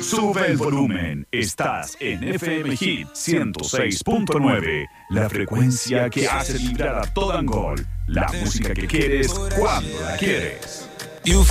Sube el volumen. Estás en FM Hit 106.9. La frecuencia que hace vibrar a todo Angol. La música que quieres cuando la quieres.